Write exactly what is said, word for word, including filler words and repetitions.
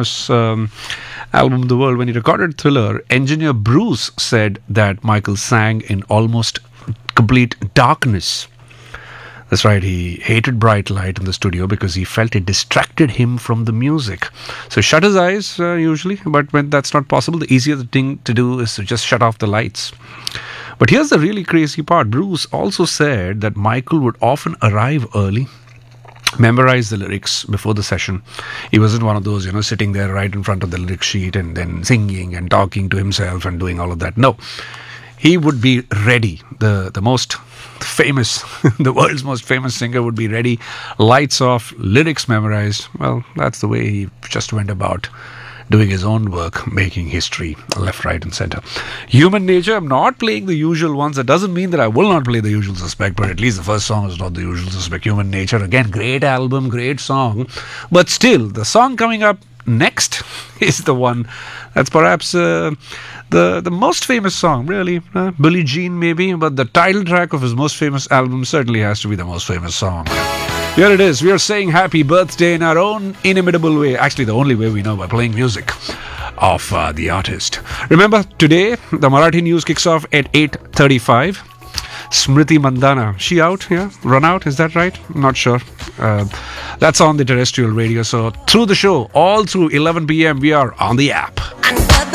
famous um, album in the world. When he recorded Thriller, engineer Bruce said that Michael sang in almost complete darkness. That's right, he hated bright light in the studio because he felt it distracted him from the music. So shut his eyes uh, usually, but when that's not possible, the easier thing to do is to just shut off the lights. But here's the really crazy part. Bruce also said that Michael would often arrive early, memorize the lyrics before the session. He wasn't one of those, you know, sitting there right in front of the lyric sheet and then singing and talking to himself and doing all of that. No. He would be ready. The the most famous, the world's most famous singer would be ready. Lights off, lyrics memorized. Well, that's the way he just went about doing his own work, making history left, right and center. Human Nature, I'm not playing the usual ones. That doesn't mean that I will not play The Usual Suspect, but at least the first song is not The Usual Suspect. Human Nature, again, great album, great song. But still, the song coming up next is the one that's perhaps uh, the the most famous song, really. Uh, Billie Jean, maybe, but the title track of his most famous album certainly has to be the most famous song. Here it is. We are saying happy birthday in our own inimitable way. Actually, the only way we know, by playing music of uh, the artist. Remember, today, the Marathi news kicks off at eight thirty-five. Smriti Mandhana, she out? Yeah, run out. Is that right? Not sure. Uh, that's on the terrestrial radio. So through the show, all through eleven p.m, we are on the app.